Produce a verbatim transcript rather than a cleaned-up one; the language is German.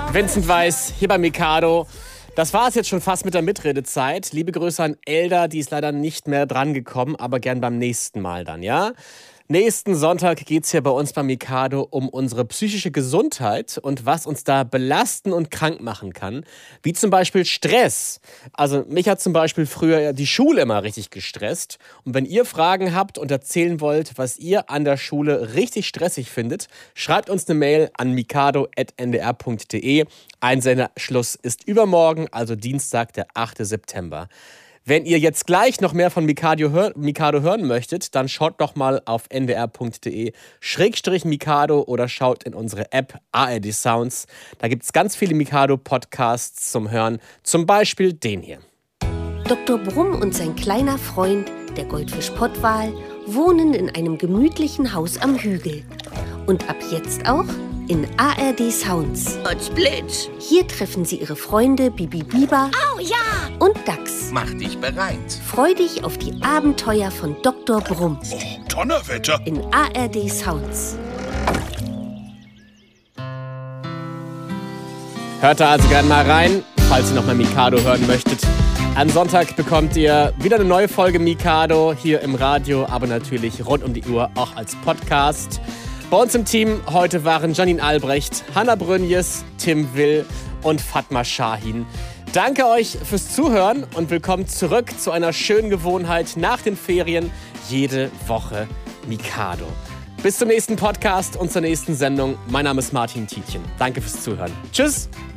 Vincent Weiss hier bei Mikado. Das war es jetzt schon fast mit der Mitredezeit. Liebe Grüße an Elda, die ist leider nicht mehr dran gekommen, aber gern beim nächsten Mal dann, ja? Nächsten Sonntag geht es hier bei uns bei Mikado um unsere psychische Gesundheit und was uns da belasten und krank machen kann. Wie zum Beispiel Stress. Also mich hat zum Beispiel früher die Schule immer richtig gestresst. Und wenn ihr Fragen habt und erzählen wollt, was ihr an der Schule richtig stressig findet, schreibt uns eine Mail an mikado at n d r punkt d e. Einsenderschluss ist übermorgen, also Dienstag, der achte September. Wenn ihr jetzt gleich noch mehr von Mikado, hör- Mikado hören möchtet, dann schaut doch mal auf n d r punkt d e schrägstrich Mikado oder schaut in unsere App A R D Sounds. Da gibt es ganz viele Mikado-Podcasts zum Hören, zum Beispiel den hier. Doktor Brumm und sein kleiner Freund, der Goldfisch-Pottwal, wohnen in einem gemütlichen Haus am Hügel. Und ab jetzt auch in A R D Sounds. Und Splitsch. Hier treffen sie ihre Freunde Bibi Biber Oh ja! und Dachs. Mach dich bereit. Freu dich auf die Abenteuer von Doktor Brumm Oh, Donnerwetter. in A R D Sounds. Hört da also gerne mal rein, falls ihr noch mal Mikado hören möchtet. Am Sonntag bekommt ihr wieder eine neue Folge Mikado hier im Radio, aber natürlich rund um die Uhr auch als Podcast. Bei uns im Team heute waren Janine Albrecht, Hanna Brünjes, Tim Will und Fatma Shahin. Danke euch fürs Zuhören und willkommen zurück zu einer schönen Gewohnheit nach den Ferien. Jede Woche Mikado. Bis zum nächsten Podcast und zur nächsten Sendung. Mein Name ist Martin Tietjen. Danke fürs Zuhören. Tschüss!